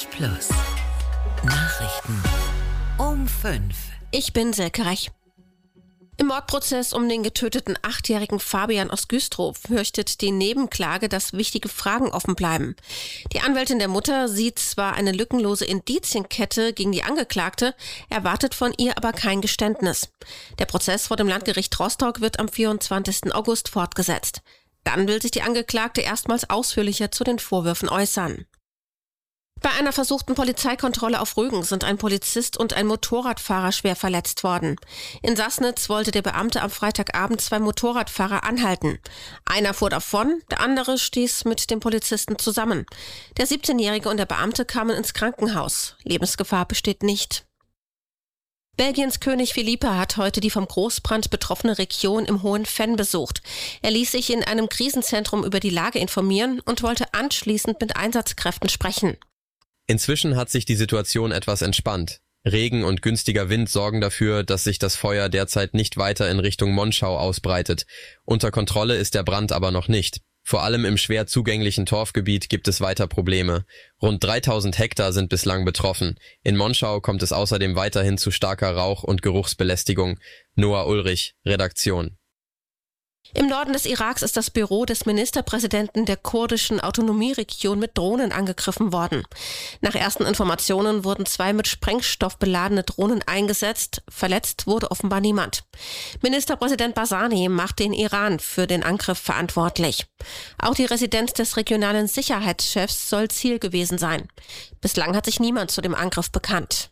90 Plus. Nachrichten um 5. Ich bin Silke Rech. Im Mordprozess um den getöteten 8-jährigen Fabian aus Güstrow fürchtet die Nebenklage, dass wichtige Fragen offen bleiben. Die Anwältin der Mutter sieht zwar eine lückenlose Indizienkette gegen die Angeklagte, erwartet von ihr aber kein Geständnis. Der Prozess vor dem Landgericht Rostock wird am 24. August fortgesetzt. Dann will sich die Angeklagte erstmals ausführlicher zu den Vorwürfen äußern. Bei einer versuchten Polizeikontrolle auf Rügen sind ein Polizist und ein Motorradfahrer schwer verletzt worden. In Sassnitz wollte der Beamte am Freitagabend 2 Motorradfahrer anhalten. Einer fuhr davon, der andere stieß mit dem Polizisten zusammen. Der 17-Jährige und der Beamte kamen ins Krankenhaus. Lebensgefahr besteht nicht. Belgiens König Philippe hat heute die vom Großbrand betroffene Region im Hohen Venn besucht. Er ließ sich in einem Krisenzentrum über die Lage informieren und wollte anschließend mit Einsatzkräften sprechen. Inzwischen hat sich die Situation etwas entspannt. Regen und günstiger Wind sorgen dafür, dass sich das Feuer derzeit nicht weiter in Richtung Monschau ausbreitet. Unter Kontrolle ist der Brand aber noch nicht. Vor allem im schwer zugänglichen Torfgebiet gibt es weiter Probleme. Rund 3000 Hektar sind bislang betroffen. In Monschau kommt es außerdem weiterhin zu starker Rauch- und Geruchsbelästigung. Noah Ulrich, Redaktion. Im Norden des Iraks ist das Büro des Ministerpräsidenten der kurdischen Autonomieregion mit Drohnen angegriffen worden. Nach ersten Informationen wurden 2 mit Sprengstoff beladene Drohnen eingesetzt. Verletzt wurde offenbar niemand. Ministerpräsident Barzani macht den Iran für den Angriff verantwortlich. Auch die Residenz des regionalen Sicherheitschefs soll Ziel gewesen sein. Bislang hat sich niemand zu dem Angriff bekannt.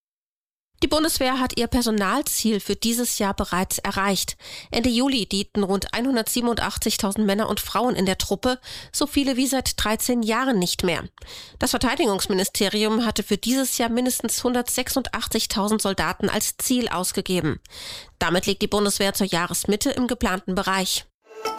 Die Bundeswehr hat ihr Personalziel für dieses Jahr bereits erreicht. Ende Juli dienten rund 187.000 Männer und Frauen in der Truppe, so viele wie seit 13 Jahren nicht mehr. Das Verteidigungsministerium hatte für dieses Jahr mindestens 186.000 Soldaten als Ziel ausgegeben. Damit liegt die Bundeswehr zur Jahresmitte im geplanten Bereich.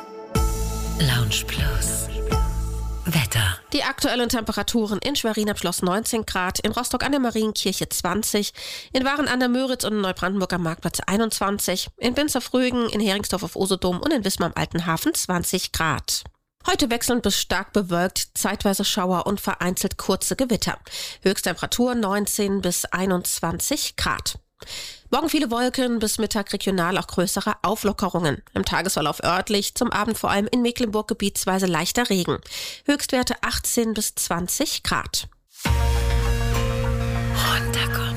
Lounge Plus. Wetter. Die aktuellen Temperaturen in Schwerin am Schloss 19 Grad, in Rostock an der Marienkirche 20, in Waren an der Möritz und in Neubrandenburg am Marktplatz 21, in Binz-auf-Rügen, in Heringsdorf auf Usedom und in Wismar am Alten Hafen 20 Grad. Heute wechselnd bis stark bewölkt, zeitweise Schauer und vereinzelt kurze Gewitter. Höchsttemperatur 19 bis 21 Grad. Morgen viele Wolken, bis Mittag regional auch größere Auflockerungen. Im Tagesverlauf örtlich, zum Abend vor allem in Mecklenburg gebietsweise leichter Regen. Höchstwerte 18 bis 20 Grad. Runterkommen.